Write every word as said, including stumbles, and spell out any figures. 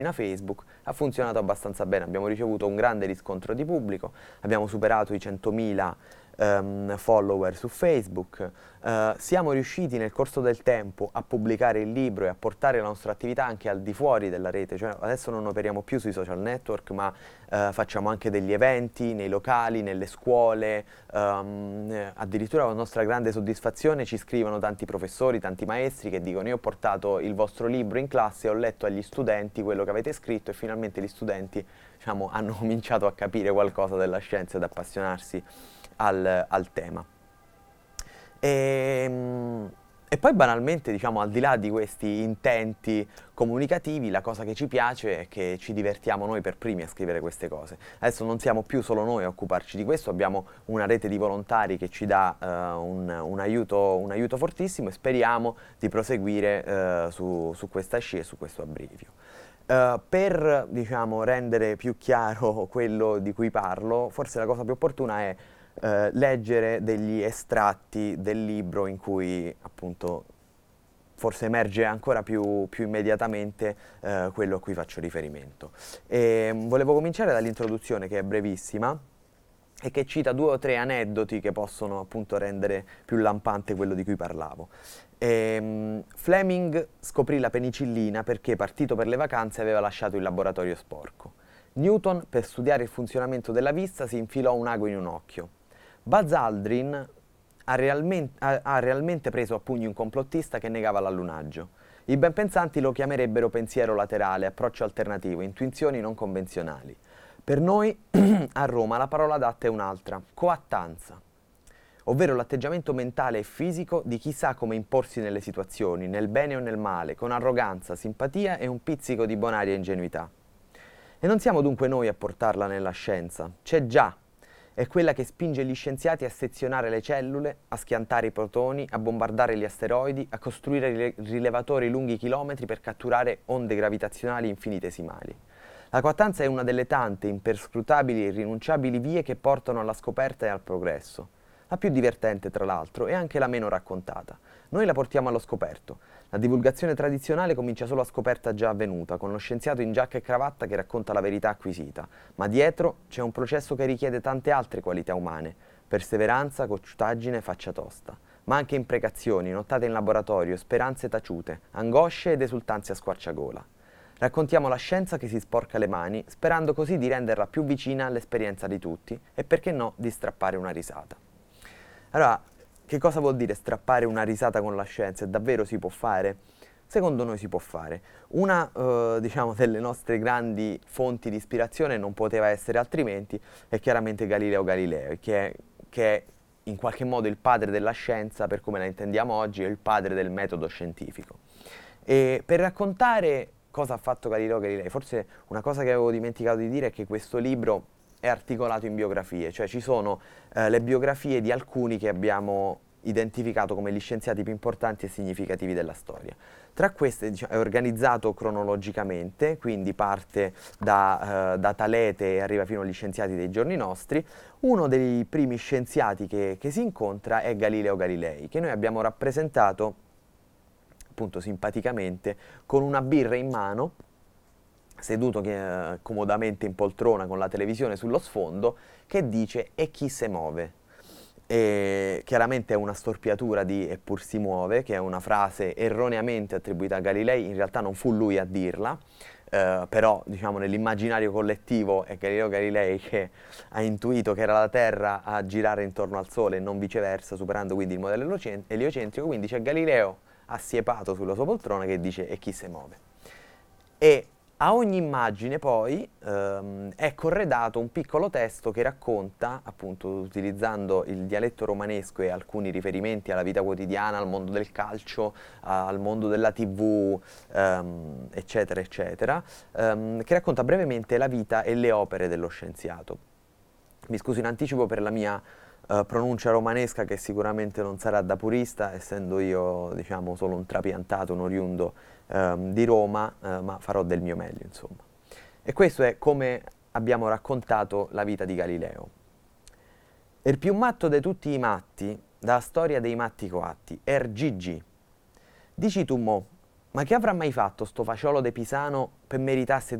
Facebook, ha funzionato abbastanza bene, abbiamo ricevuto un grande riscontro di pubblico, abbiamo superato i centomila um, follower su Facebook, uh, siamo riusciti nel corso del tempo a pubblicare il libro e a portare la nostra attività anche al di fuori della rete, cioè adesso non operiamo più sui social network, ma uh, facciamo anche degli eventi nei locali, nelle scuole, um, addirittura la nostra grande soddisfazione ci scrivono tanti professori, tanti maestri che dicono: io ho portato il vostro libro in classe e ho letto agli studenti quello che avete scritto e finalmente gli studenti, diciamo, hanno cominciato a capire qualcosa della scienza ed appassionarsi al, al tema. E, e poi banalmente, diciamo, al di là di questi intenti comunicativi, la cosa che ci piace è che ci divertiamo noi per primi a scrivere queste cose. Adesso non siamo più solo noi a occuparci di questo, abbiamo una rete di volontari che ci dà uh, un, un, aiuto, un aiuto fortissimo e speriamo di proseguire uh, su, su questa scia e su questo abbrivio. Uh, per, diciamo, rendere più chiaro quello di cui parlo, forse la cosa più opportuna è Uh, leggere degli estratti del libro in cui appunto forse emerge ancora più, più immediatamente uh, quello a cui faccio riferimento. E, um, volevo cominciare dall'introduzione, che è brevissima e che cita due o tre aneddoti che possono appunto rendere più lampante quello di cui parlavo. E, um, Fleming scoprì la penicillina perché, partito per le vacanze, aveva lasciato il laboratorio sporco. Newton, per studiare il funzionamento della vista, si infilò un ago in un occhio. Buzz Aldrin ha realmente, ha, ha realmente preso a pugni un complottista che negava l'allunaggio. I benpensanti lo chiamerebbero pensiero laterale, approccio alternativo, intuizioni non convenzionali. Per noi, a Roma, la parola adatta è un'altra: coattanza, ovvero l'atteggiamento mentale e fisico di chi sa come imporsi nelle situazioni, nel bene o nel male, con arroganza, simpatia e un pizzico di bonaria ingenuità. E non siamo dunque noi a portarla nella scienza, c'è già. È quella che spinge gli scienziati a sezionare le cellule, a schiantare i protoni, a bombardare gli asteroidi, a costruire rilevatori lunghi chilometri per catturare onde gravitazionali infinitesimali. La coattanza è una delle tante imperscrutabili e irrinunciabili vie che portano alla scoperta e al progresso. La più divertente, tra l'altro, è anche la meno raccontata. Noi la portiamo allo scoperto. La divulgazione tradizionale comincia solo a scoperta già avvenuta, con lo scienziato in giacca e cravatta che racconta la verità acquisita. Ma dietro c'è un processo che richiede tante altre qualità umane: perseveranza, cocciutaggine, faccia tosta. Ma anche imprecazioni, nottate in laboratorio, speranze taciute, angosce ed esultanze a squarciagola. Raccontiamo la scienza che si sporca le mani, sperando così di renderla più vicina all'esperienza di tutti e, perché no, di strappare una risata. Allora, che cosa vuol dire strappare una risata con la scienza? E davvero si può fare? Secondo noi si può fare. Una, eh, diciamo, delle nostre grandi fonti di ispirazione, non poteva essere altrimenti, è chiaramente Galileo Galilei, che è, che è in qualche modo il padre della scienza per come la intendiamo oggi, è il padre del metodo scientifico. E per raccontare cosa ha fatto Galileo Galilei, forse una cosa che avevo dimenticato di dire è che questo libro è articolato in biografie, cioè ci sono eh, le biografie di alcuni che abbiamo identificato come gli scienziati più importanti e significativi della storia. Tra queste, diciamo, è organizzato cronologicamente, quindi parte da, eh, da Talete e arriva fino agli scienziati dei giorni nostri. Uno dei primi scienziati che, che si incontra è Galileo Galilei, che noi abbiamo rappresentato appunto simpaticamente con una birra in mano, seduto che, eh, comodamente in poltrona con la televisione sullo sfondo, che dice "e chi se muove?". E chiaramente è una storpiatura di "eppur si muove", che è una frase erroneamente attribuita a Galilei, in realtà non fu lui a dirla, eh, però diciamo nell'immaginario collettivo è Galileo Galilei che ha intuito che era la Terra a girare intorno al Sole e non viceversa, superando quindi il modello eliocentrico, quindi c'è Galileo assiepato sulla sua poltrona che dice "e chi se muove?". E a ogni immagine poi ehm, è corredato un piccolo testo che racconta, appunto utilizzando il dialetto romanesco e alcuni riferimenti alla vita quotidiana, al mondo del calcio, al mondo della tivù, ehm, eccetera, eccetera, ehm, che racconta brevemente la vita e le opere dello scienziato. Mi scuso in anticipo per la mia uh, pronuncia romanesca, che sicuramente non sarà da purista, essendo io, diciamo, solo un trapiantato, un oriundo um, di Roma, uh, ma farò del mio meglio, insomma. E questo è come abbiamo raccontato la vita di Galileo. Il più matto di tutti i matti, da storia dei matti coatti, er Gigi. Dici tu mo, Ma che avrà mai fatto sto faciolo de Pisano per meritarsi